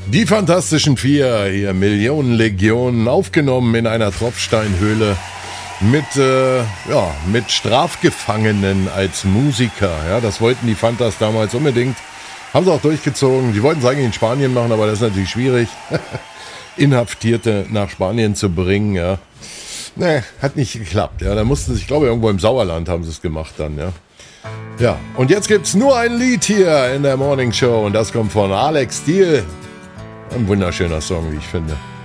Die Fantastischen Vier, hier Millionenlegionen, aufgenommen in einer Tropfsteinhöhle mit Strafgefangenen als Musiker. Ja, das wollten die Fantas damals unbedingt. Haben sie auch durchgezogen. Sie wollten es eigentlich in Spanien machen, aber das ist natürlich schwierig, Inhaftierte nach Spanien zu bringen. Ja. Nee, hat nicht geklappt. Ja, da mussten sie, ich glaube, irgendwo im Sauerland haben sie es gemacht dann. Ja. Ja, und jetzt gibt's nur ein Lied hier in der Morning Show und das kommt von Alex Stiel. Ein wunderschöner Song, wie ich finde.